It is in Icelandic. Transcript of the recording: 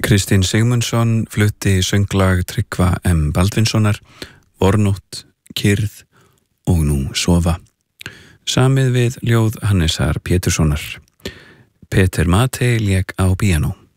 Kristinn Sigmundsson flutti sönglag Tryggva M. Baldvinssonar, Vornótt, Kyrrð og Nú sofa. Samið við ljóð Hannesar Péturssonar. Peter Matei lék á píanó.